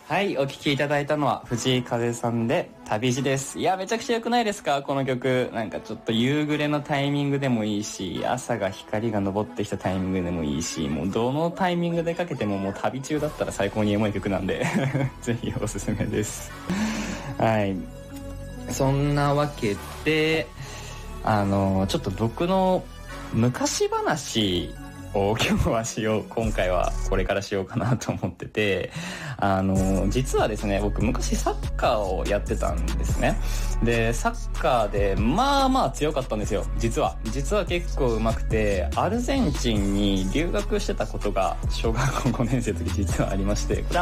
はい、お聴きいただいたのは藤井風さんで旅路です。いや、めちゃくちゃ良くないですかこの曲。なんかちょっと夕暮れのタイミングでもいいし、朝が光が昇ってきたタイミングでもいいし、もうどのタイミングでかけてももう旅中だったら最高にエモい曲なんでぜひおすすめです。はい。そんなわけで、ちょっと僕の昔話を今回はこれからしようかなと思ってて、実はですね、僕昔サッカーをやってたんですね。で、サッカーでまあまあ強かったんですよ。実は結構上手くて、アルゼンチンに留学してたことが小学校5年生の時実はありまして、これ